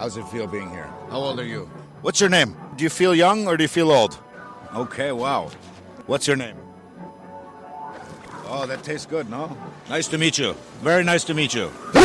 How's it feel being here? How old are you? What's your name? Do you feel young or do you feel old? Okay, wow. What's your name? Oh, that tastes good, no? Nice to meet you. Very nice to meet you.